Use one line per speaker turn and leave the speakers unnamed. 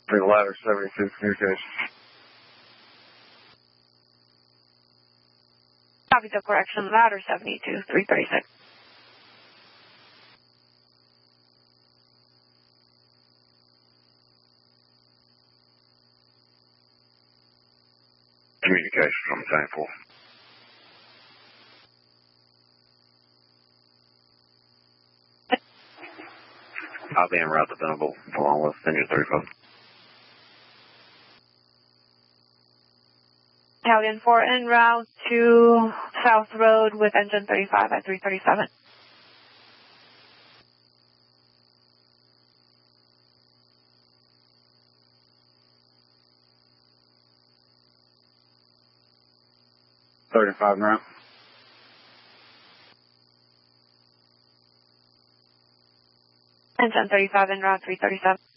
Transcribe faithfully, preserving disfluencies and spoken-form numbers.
The ladder seventy-two communication.
Copy the correction, ladder seventy-two, three thirty-six.
Communication from tank four. I'll be en route to Venable along with engine thirty-five.
Italian four en route to South Road with engine thirty-five at three thirty-seven.
thirty-five en route.
Engine thirty-five en route, three thirty-seven.